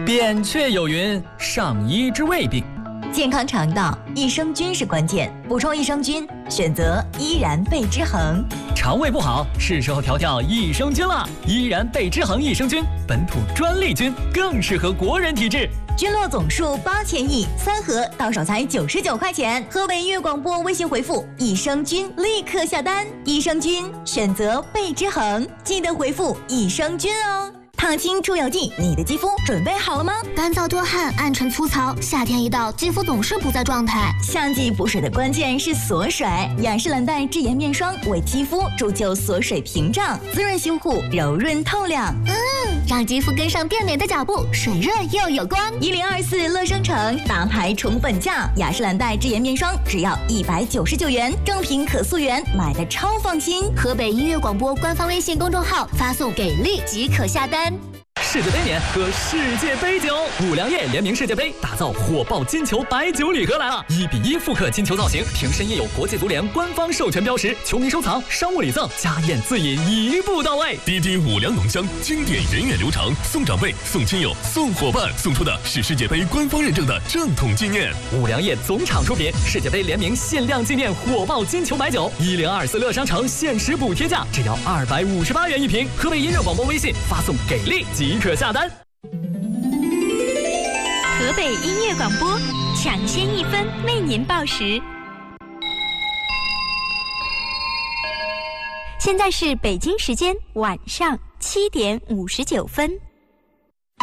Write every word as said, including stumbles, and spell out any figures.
扁鹊有云：上医之未病。 健康肠道，益生菌是关键，补充益生菌，选择依然贝之恒。 肠胃不好，是时候调调益生菌了。依然贝之恒益生菌，本土专利菌，更适合国人体质。 菌落总数八千亿，三盒到手才九十九块钱。河北音乐广播微信回复益生菌，立刻下单。益生菌选择贝之恒，记得回复益生菌哦。烫青出油剂，你的肌肤准备好了吗？ 干燥多汗、暗沉粗糙，夏天一到，肌肤总是不在状态。 夏季补水的关键是锁水，雅诗兰黛智颜面霜为肌肤铸就锁水屏障，滋润修护，柔润透亮。 嗯，让肌肤跟上变美的脚步，水润又有光。 一零二四乐生城大牌宠本价，雅诗兰黛智颜面霜只要一百九十九元，正品可溯源，买的超放心。 河北音乐广播官方微信公众号发送给力即可下单。 世界杯年喝世界杯酒，五粮液联名世界杯，打造火爆金球白酒礼盒来了！一比一复刻金球造型，瓶身印有国际足联官方授权标识，球迷收藏、商务礼赠、家宴自饮一步到位。 滴滴五粮浓香，经典源远流长，送长辈、送亲友、送伙伴，送出的是世界杯官方认证的正统纪念。 五粮液总厂出品，世界杯联名限量纪念火爆金球白酒，一零二四乐商城限时补贴价只要二百五十八元一瓶。河北音乐广播微信发送给力即可下单。 河北音乐广播抢先一分为您报时。现在是北京时间晚上七点五十九分。